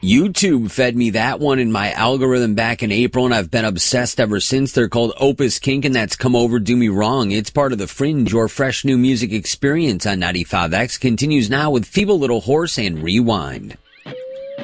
YouTube fed me that one in my algorithm back in April, and I've been obsessed ever since. They're called Opus Kink, and that's Come Over, Do Me Wrong. It's part of the Fringe, your fresh new music experience on 95X. Continues now with Feeble Little Horse and Rewind.